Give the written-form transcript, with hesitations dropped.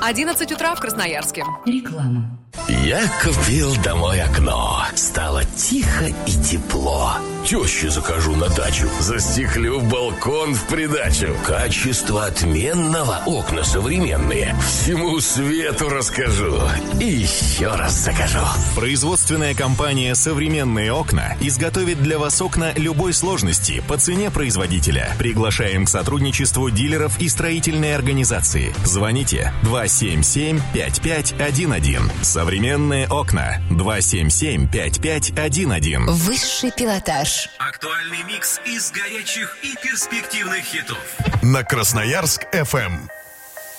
11 утра в Красноярске. Реклама. Я купил домой окно. Стало тихо и тепло. Теще закажу на дачу. Застеклю балкон в придачу. Качество отменного. Окна современные. Всему свету расскажу. И еще раз закажу. Производственная компания «Современные окна» изготовит для вас окна любой сложности по цене производителя. Приглашаем к сотрудничеству дилеров и строительной организации. Звоните 277-5511. «Современные окна» 277-5511. Высший пилотаж. Актуальный микс из горячих и перспективных хитов. На Красноярск FM.